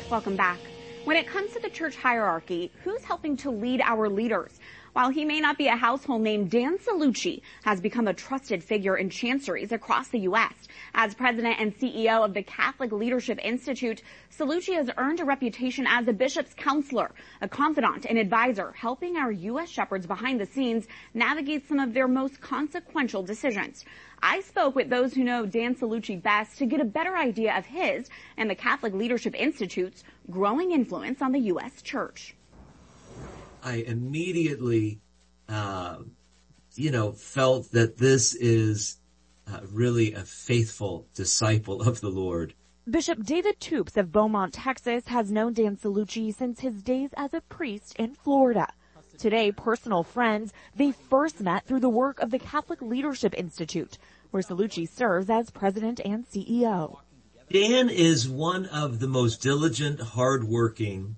Welcome back. When it comes to the church hierarchy, who's helping to lead our leaders? While he may not be a household name, Dan Cellucci has become a trusted figure in chanceries across the U.S. As president and CEO of the Catholic Leadership Institute, Cellucci has earned a reputation as a bishop's counselor, a confidant and advisor, helping our U.S. shepherds behind the scenes navigate some of their most consequential decisions. I spoke with those who know Dan Cellucci best to get a better idea of his and the Catholic Leadership Institute's growing influence on the U.S. church. I immediately, felt that this is really a faithful disciple of the Lord. Bishop David Toups of Beaumont, Texas, has known Dan Cellucci since his days as a priest in Florida. Today, personal friends, they first met through the work of the Catholic Leadership Institute, where Cellucci serves as president and CEO. Dan is one of the most diligent, hardworking,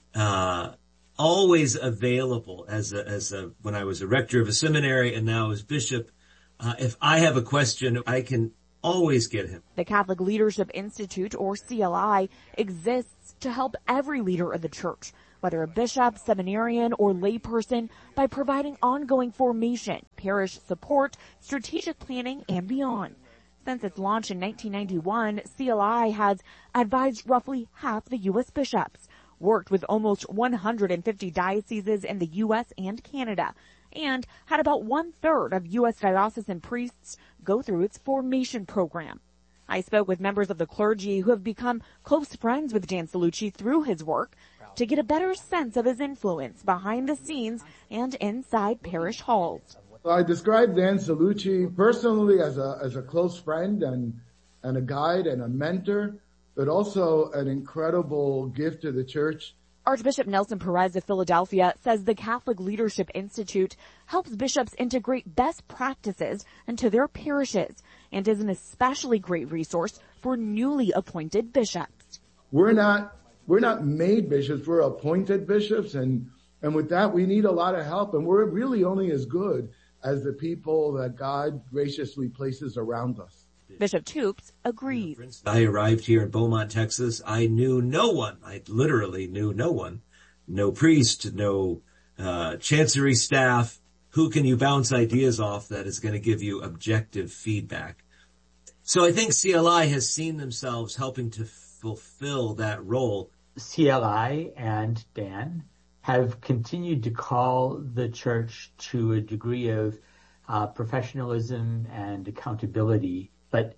always available when I was a rector of a seminary and now as bishop. If I have a question, I can always get him. The Catholic Leadership Institute, or CLI, exists to help every leader of the church, whether a bishop, seminarian, or layperson, by providing ongoing formation, parish support, strategic planning, and beyond. Since its launch in 1991, CLI has advised roughly half the U.S. bishops, worked with almost 150 dioceses in the U.S. and Canada, and had about 1/3 of U.S. diocesan priests go through its formation program. I spoke with members of the clergy who have become close friends with Dan Cellucci through his work to get a better sense of his influence behind the scenes and inside parish halls. I describe Dan Cellucci personally as a close friend and a guide and a mentor, but also an incredible gift to the church. Archbishop Nelson Perez of Philadelphia says the Catholic Leadership Institute helps bishops integrate best practices into their parishes and is an especially great resource for newly appointed bishops. We're not made bishops, we're appointed bishops, and with that we need a lot of help, and we're really only as good as the people that God graciously places around us. Bishop Toups agrees. I arrived here in Beaumont, Texas. I knew no one. I literally knew no one. No priest, no chancery staff. Who can you bounce ideas off that is going to give you objective feedback? So I think CLI has seen themselves helping to fulfill that role. CLI and Dan have continued to call the church to a degree of professionalism and accountability. But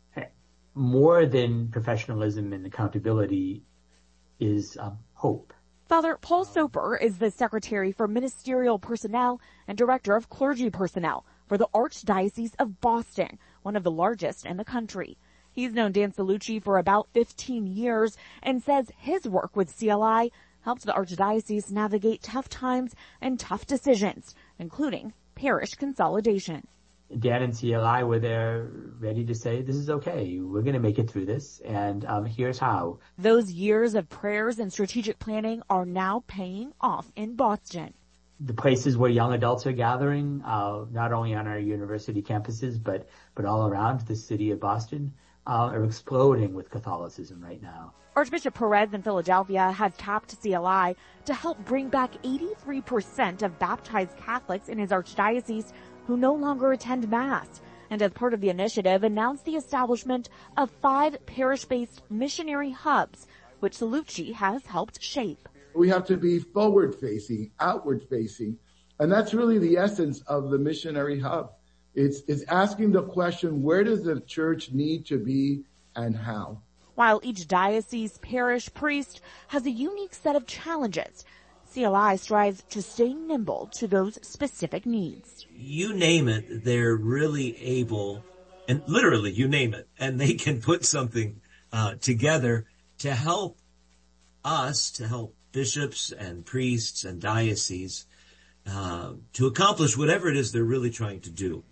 more than professionalism and accountability is hope. Father Paul Soper is the Secretary for Ministerial Personnel and Director of Clergy Personnel for the Archdiocese of Boston, one of the largest in the country. He's known Dan Cellucci for about 15 years and says his work with CLI helps the Archdiocese navigate tough times and tough decisions, including parish consolidation. Dan and CLI were there ready to say, this is okay, we're going to make it through this, and here's how. Those years of prayers and strategic planning are now paying off in Boston. The places where young adults are gathering, not only on our university campuses, but all around the city of Boston, are exploding with Catholicism right now. Archbishop Perez in Philadelphia has tapped CLI to help bring back 83% of baptized Catholics in his archdiocese who no longer attend Mass, and as part of the initiative announced the establishment of 5 parish-based missionary hubs, which Cellucci has helped shape. We have to be forward-facing, outward-facing, and that's really the essence of the missionary hub. It's asking the question, where does the church need to be and how? While each diocese, parish, priest has a unique set of challenges, CLI strives to stay nimble to those specific needs. You name it, they're really able, and literally you name it, and they can put something together to help us, to help bishops and priests and dioceses to accomplish whatever it is they're really trying to do.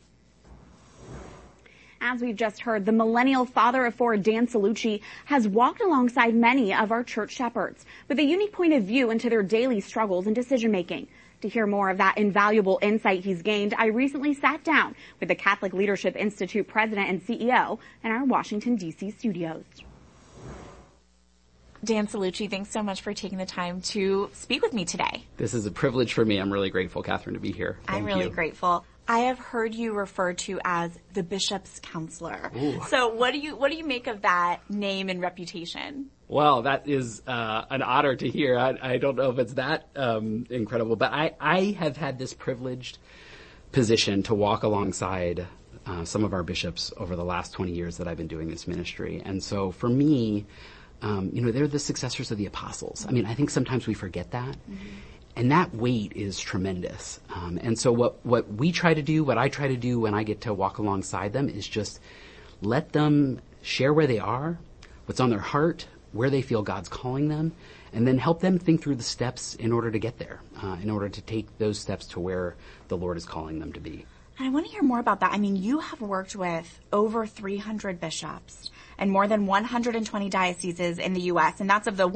As we've just heard, the millennial father of 4, Dan Cellucci, has walked alongside many of our church shepherds with a unique point of view into their daily struggles and decision-making. To hear more of that invaluable insight he's gained, I recently sat down with the Catholic Leadership Institute president and CEO in our Washington, D.C. studios. Dan Cellucci, thanks so much for taking the time to speak with me today. This is a privilege for me. I'm really grateful, Catherine, to be here. I'm really grateful. I have heard you referred to as the bishop's counselor. Ooh. So what do you make of that name and reputation? Well, that is an honor to hear. I don't know if it's that incredible, but I have had this privileged position to walk alongside some of our bishops over the last 20 years that I've been doing this ministry. And so for me, they're the successors of the apostles. I mean, I think sometimes we forget that. Mm-hmm. And that weight is tremendous. And so what we try to do, what I try to do when I get to walk alongside them is just let them share where they are, what's on their heart, where they feel God's calling them, and then help them think through the steps in order to get there, in order to take those steps to where the Lord is calling them to be. And I want to hear more about that. I mean, you have worked with over 300 bishops and more than 120 dioceses in the U.S., and that's of the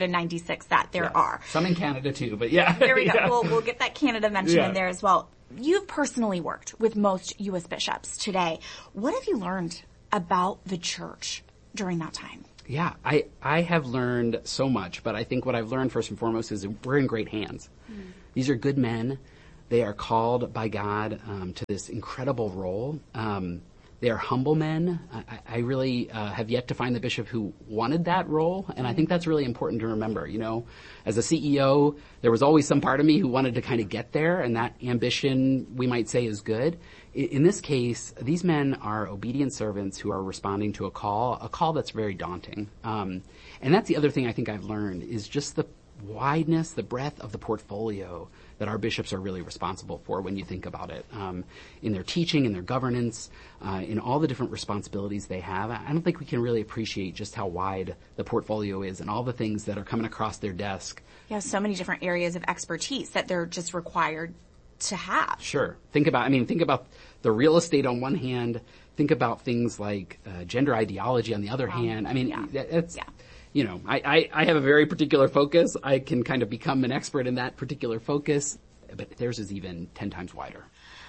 196 that there are. Some in Canada too, but yeah. There we go. Yeah. We'll get that Canada mention in there as well. You've personally worked with most U.S. bishops today. What have you learned about the church during that time? Yeah, I have learned so much, but I think what I've learned first and foremost is we're in great hands. Mm. These are good men. They are called by God to this incredible role. They are humble men. I really have yet to find the bishop who wanted that role, and I think that's really important to remember. You know, as a CEO, there was always some part of me who wanted to kind of get there, and that ambition, we might say, is good. In this case, these men are obedient servants who are responding to a call that's very daunting. And that's the other thing I think I've learned is just the wideness, the breadth of the portfolio that our bishops are really responsible for when you think about it, in their teaching, in their governance, in all the different responsibilities they have. I don't think we can really appreciate just how wide the portfolio is and all the things that are coming across their desk. Yeah, so many different areas of expertise that they're just required to have. Sure. Think about the real estate on one hand. Think about things like gender ideology on the other hand. I mean, that's... You know, I have a very particular focus. I can kind of become an expert in that particular focus, but theirs is even 10 times wider.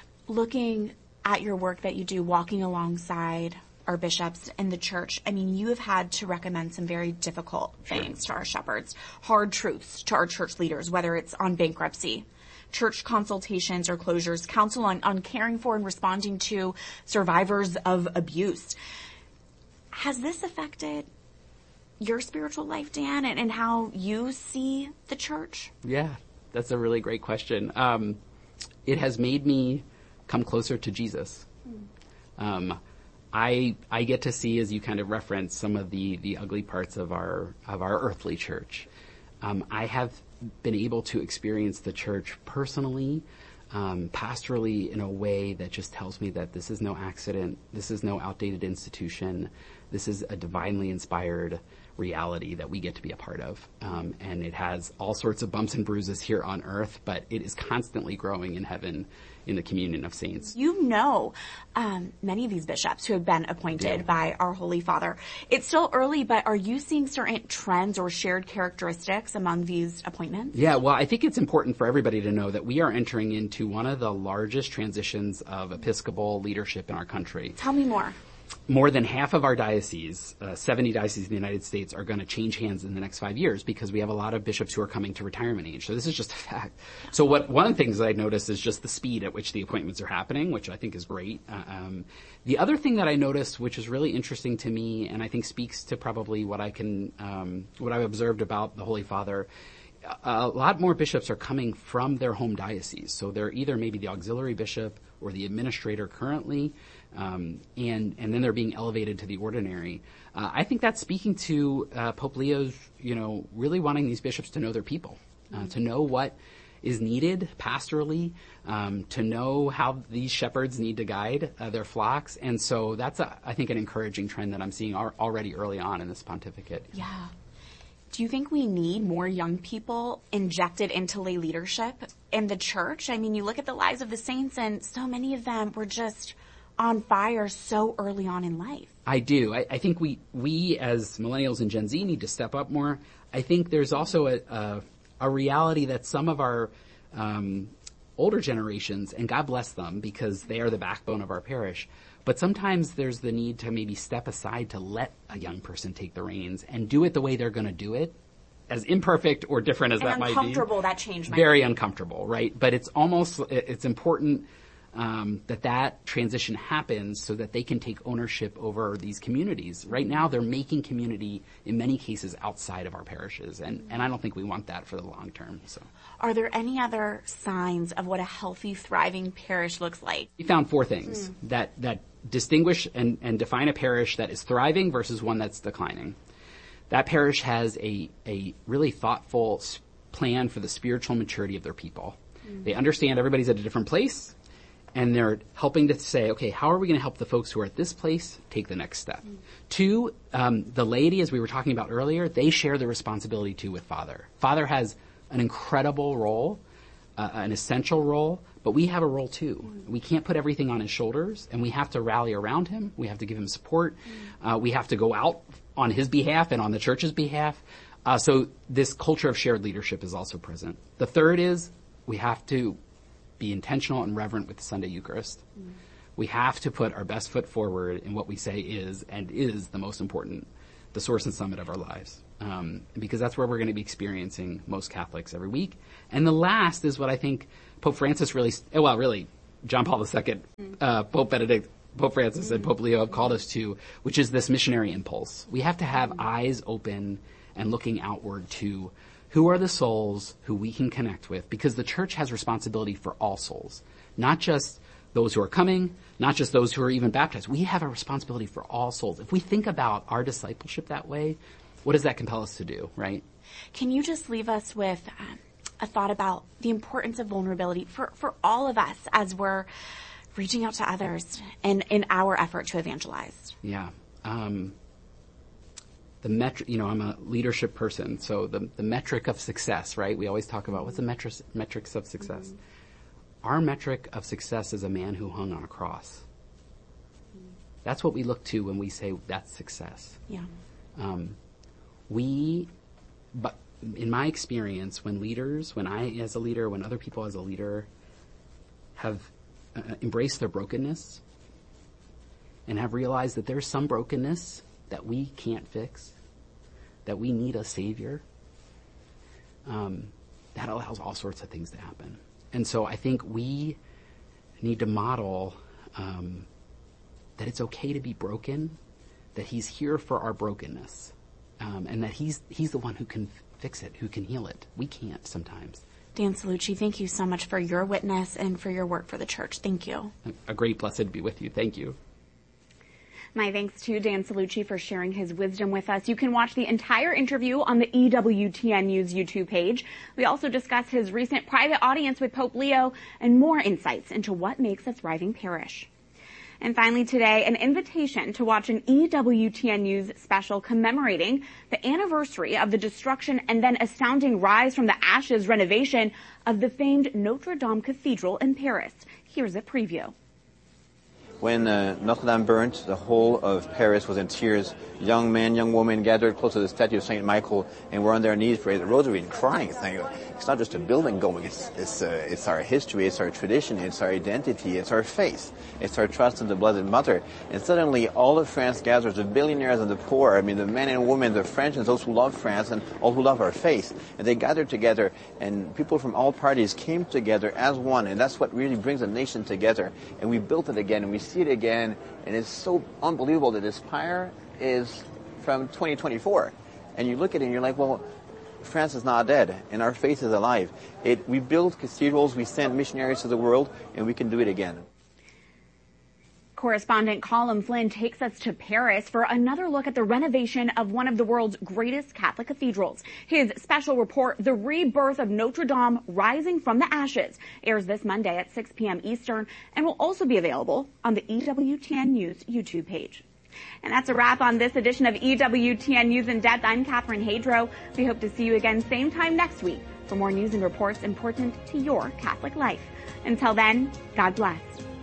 Looking at your work that you do, walking alongside our bishops in the church, I mean, you have had to recommend some very difficult things to our shepherds, hard truths to our church leaders, whether it's on bankruptcy, church consultations or closures, counsel on caring for and responding to survivors of abuse. Has this affected your spiritual life, Dan, and how you see the church? Yeah, that's a really great question. It has made me come closer to Jesus. I get to see, as you kind of referenced, some of the ugly parts of our earthly church. I have been able to experience the church personally, pastorally, in a way that just tells me that this is no accident. This is no outdated institution. This is a divinely inspired reality that we get to be a part of. And it has all sorts of bumps and bruises here on earth, but it is constantly growing in heaven in the communion of saints. You know many of these bishops who have been appointed by our Holy Father. It's still early, but are you seeing certain trends or shared characteristics among these appointments? Yeah, well, I think it's important for everybody to know that we are entering into one of the largest transitions of Episcopal leadership in our country. Tell me more. More than half of our dioceses, 70 dioceses in the United States, are going to change hands in the next 5 years because we have a lot of bishops who are coming to retirement age. So this is just a fact. So one of the things that I've noticed is just the speed at which the appointments are happening, which I think is great. The other thing that I noticed, which is really interesting to me, and I think speaks to probably what I've observed about the Holy Father, a lot more bishops are coming from their home diocese. So they're either maybe the auxiliary bishop or the administrator currently, and then they're being elevated to the ordinary. I think that's speaking to Pope Leo's, really wanting these bishops to know their people, to know what is needed pastorally, to know how these shepherds need to guide their flocks. And so that's, I think, an encouraging trend that I'm seeing already early on in this pontificate. Yeah. Do you think we need more young people injected into lay leadership in the church? I mean, you look at the lives of the saints, and so many of them were just on fire so early on in life. I do. I think we as millennials and Gen Z need to step up more. I think there's also a reality that some of our older generations, and God bless them because they are the backbone of our parish, But sometimes there's the need to maybe step aside to let a young person take the reins and do it the way they're going to do it, as imperfect or different as that might be. Uncomfortable, that change might Very be. uncomfortable, right? But it's important that transition happens so that they can take ownership over these communities. Right now, they're making community, in many cases, outside of our parishes, and I don't think we want that for the long term. So, are there any other signs of what a healthy, thriving parish looks like? We found 4 things that distinguish and define a parish that is thriving versus one that's declining. That parish has a really thoughtful plan for the spiritual maturity of their people. They understand everybody's at a different place, and they're helping to say, okay, how are we going to help the folks who are at this place take the next step? 2, the laity, as we were talking about earlier, they share the responsibility too with Father. Father has an incredible role, an essential role, but we have a role too. We can't put everything on his shoulders, and we have to rally around him. We have to give him support. We have to go out on his behalf and on the church's behalf. So this culture of shared leadership is also present. The 3rd is we have to be intentional and reverent with the Sunday Eucharist. We have to put our best foot forward in what we say is the most important, the source and summit of our lives. Because that's where we're going to be experiencing most Catholics every week. And the last is what I think Pope Francis really, John Paul II, Pope Benedict, Pope Francis and Pope Leo have called us to, which is this missionary impulse. We have to have eyes open and looking outward to who are the souls who we can connect with, because the church has responsibility for all souls, not just those who are coming, not just those who are even baptized. We have a responsibility for all souls. If we think about our discipleship that way, what does that compel us to do, right? Can you just leave us with a thought about the importance of vulnerability for all of us as we're reaching out to others and in our effort to evangelize? Yeah. The metric, I'm a leadership person, so the metric of success, right? We always talk about what's the metrics of success. Our metric of success is a man who hung on a cross. That's what we look to when we say that's success. Yeah. But in my experience, when I as a leader, when other people as a leader have embraced their brokenness and have realized that there's some brokenness that we can't fix, that we need a savior, that allows all sorts of things to happen. And so I think we need to model that it's okay to be broken, that he's here for our brokenness, and that he's the one who can fix it, who can heal it. We can't sometimes. Dan Cellucci, thank you so much for your witness and for your work for the church. Thank you. A great blessing to be with you. Thank you. My thanks to Dan Cellucci for sharing his wisdom with us. You can watch the entire interview on the EWTN News YouTube page. We also discuss his recent private audience with Pope Leo and more insights into what makes a thriving parish. And finally today, an invitation to watch an EWTN News special commemorating the anniversary of the destruction and then astounding rise from the ashes renovation of the famed Notre Dame Cathedral in Paris. Here's a preview. When Notre Dame burnt, the whole of Paris was in tears. Young men, young women gathered close to the statue of St. Michael and were on their knees praying the rosary and crying. It's not just a building going, it's our history, it's our tradition, it's our identity, it's our faith, it's our trust in the Blessed Mother. And suddenly all of France gathers, the billionaires and the poor, the men and women, the French and those who love France and all who love our faith. And they gathered together, and people from all parties came together as one, and that's what really brings a nation together. And we built it again, and we see it again, and it's so unbelievable that this spire is from 2024. And you look at it and you're like, well, France is not dead, and our faith is alive. We build cathedrals, we send missionaries to the world, and we can do it again. Correspondent Colin Flynn takes us to Paris for another look at the renovation of one of the world's greatest Catholic cathedrals. His special report, The Rebirth of Notre Dame Rising from the Ashes, airs this Monday at 6 p.m. Eastern and will also be available on the EWTN News YouTube page. And that's a wrap on this edition of EWTN News in Depth. I'm Catherine Hadro. We hope to see you again same time next week for more news and reports important to your Catholic life. Until then, God bless.